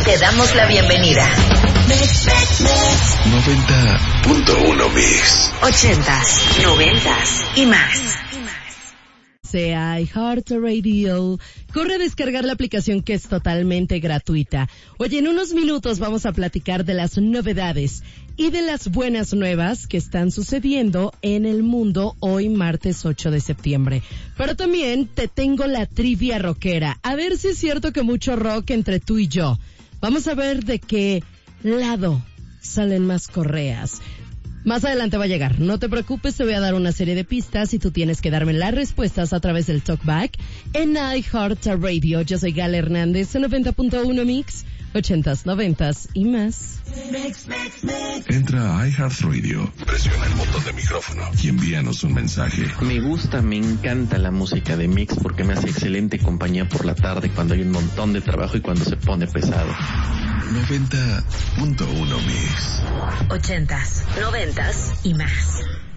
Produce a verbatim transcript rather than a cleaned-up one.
Te damos la bienvenida. noventa punto uno Mix. Ochentas, noventas y más. Sea iHeartRadio. Corre a descargar la aplicación que es totalmente gratuita. Oye, en unos minutos vamos a platicar de las novedades y de las buenas nuevas que están sucediendo en el mundo hoy martes ocho de septiembre. Pero también te tengo la trivia rockera. A ver si es cierto que mucho rock entre tú y yo. Vamos a ver de qué lado salen más correas. Más adelante va a llegar. No te preocupes, te voy a dar una serie de pistas y tú tienes que darme las respuestas a través del Talkback en iHeartRadio. Yo soy Gala Hernández, en noventa punto uno Mix, ochentas, noventas y más. Entra a iHeartRadio, presiona el botón de micrófono y envíanos un mensaje. Me gusta, me encanta la música de Mix porque me hace excelente compañía por la tarde cuando hay un montón de trabajo y cuando se pone pesado. noventa punto uno Mix. Ochentas, noventas y más.